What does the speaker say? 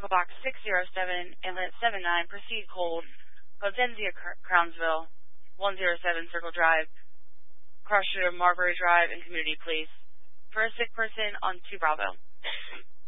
Echo Box 607, Inlet 79, proceed cold. Hodenzia, Crownsville, 107 Circle Drive, cross street of Marbury Drive and Community Police. For a sick person on 2 Bravo.